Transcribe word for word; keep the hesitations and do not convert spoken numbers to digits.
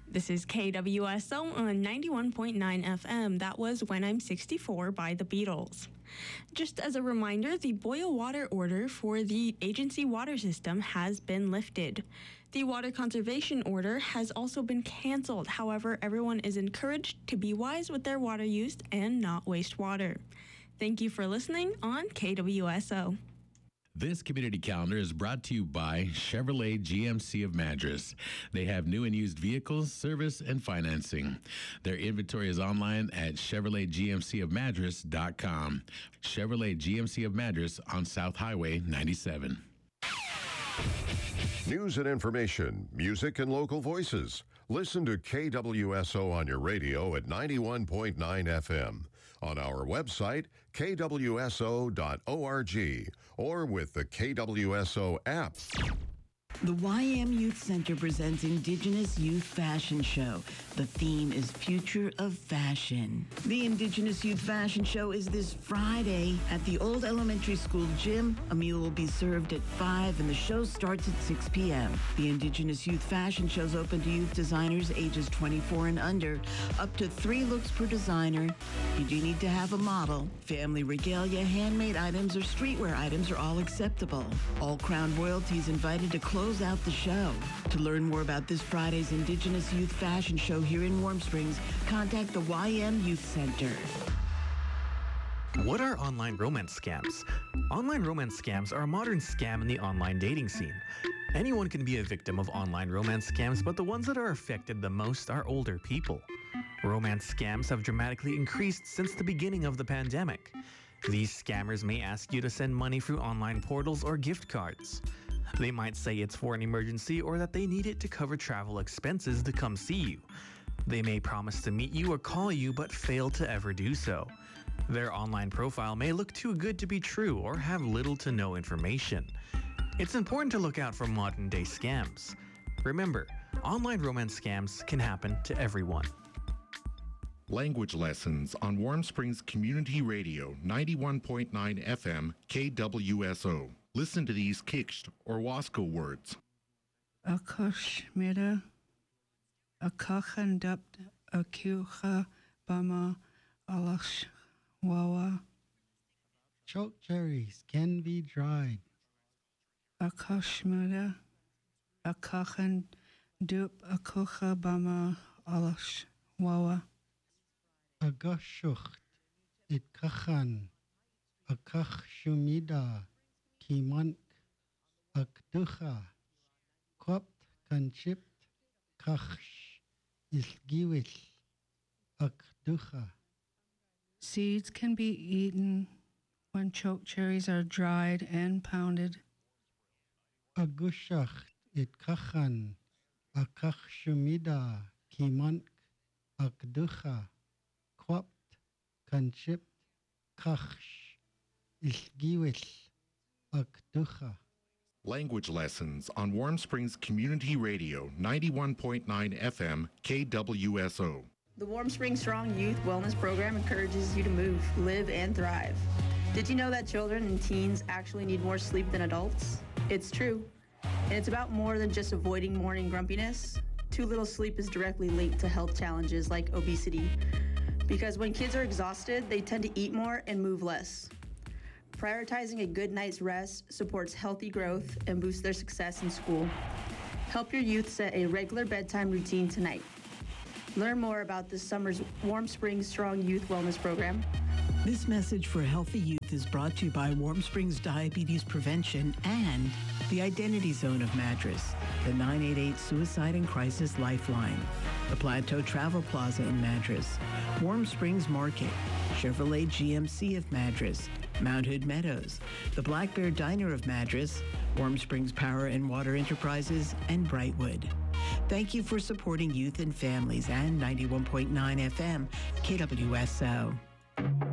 This is K W S O on ninety-one point nine F M. That was When I'm sixty-four by the Beatles. Just as a reminder, the boil water order for the agency water system has been lifted. The water conservation order has also been canceled. However, everyone is encouraged to be wise with their water use and not waste water. Thank you for listening on K W S O. This community calendar is brought to you by Chevrolet G M C of Madras. They have new and used vehicles, service, and financing. Their inventory is online at Chevrolet G M C of Madras dot com. Chevrolet G M C of Madras on South Highway ninety-seven. News and information, music and local voices. Listen to K W S O on your radio at ninety-one point nine F M, on our website, K W S O dot org, or with the K W S O app. The Y M Youth Center presents Indigenous Youth Fashion Show. The theme is Future of Fashion. The Indigenous Youth Fashion Show is this Friday at the Old Elementary School gym. A meal will be served at five and the show starts at six p.m. The Indigenous Youth Fashion Show is open to youth designers ages twenty-four and under. Up to three looks per designer. You do need to have a model. Family regalia, handmade items, or streetwear items are all acceptable. All Crown royalties invited to close out the show. To learn more about this Friday's Indigenous Youth Fashion Show here in Warm Springs, contact the Y M Youth Center. What are online romance scams? Online romance scams are a modern scam in the online dating scene. Anyone can be a victim of online romance scams, but the ones that are affected the most are older people. Romance scams have dramatically increased since the beginning of the pandemic. These scammers may ask you to send money through online portals or gift cards. They might say it's for an emergency or that they need it to cover travel expenses to come see you. They may promise to meet you or call you but fail to ever do so. Their online profile may look too good to be true or have little to no information. It's important to look out for modern-day scams. Remember, online romance scams can happen to everyone. Language lessons on Warm Springs Community Radio, ninety-one point nine F M, K W S O. Listen to these Kikst or Wasco words. Akoshmira, Akachandapt, Akucha, Bama, Alash, Wawa. Choke cherries can be dried. Akoshmira, Akachandup, Akucha, Bama, Alash, Wawa. Agashucht, Itkachan, Akachumida, Kimank, Akducha, Kopt, Kanchipt, Kachsh, Isgiwich, Akducha. Seeds can be eaten when choke cherries are dried and pounded. Agushacht, Itkachan, Akachumida, Kimank, Akducha, Kopt, Kanchipt, Kachsh, Isgiwich, Akducha. Language lessons on Warm Springs Community Radio, ninety-one point nine F M, K W S O. The Warm Springs Strong Youth Wellness Program encourages you to move, live, and thrive. Did you know that children and teens actually need more sleep than adults? It's true. And it's about more than just avoiding morning grumpiness. Too little sleep is directly linked to health challenges like obesity. Because when kids are exhausted, they tend to eat more and move less. Prioritizing a good night's rest supports healthy growth and boosts their success in school. Help your youth set a regular bedtime routine tonight. Learn more about this summer's Warm Springs Strong Youth Wellness Program. This message for healthy youth is brought to you by Warm Springs Diabetes Prevention and the Identity Zone of Madras, the nine eight eight Suicide and Crisis Lifeline, the Plateau Travel Plaza in Madras, Warm Springs Market, Chevrolet G M C of Madras, Mount Hood Meadows, the Black Bear Diner of Madras, Warm Springs Power and Water Enterprises, and Brightwood. Thank you for supporting youth and families and ninety-one point nine F M, K W S O.